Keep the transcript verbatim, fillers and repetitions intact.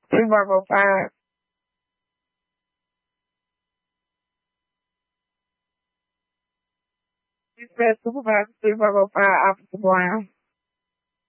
Three Bravo five. Dispatch supervisor, three Bravo five, Officer Brown.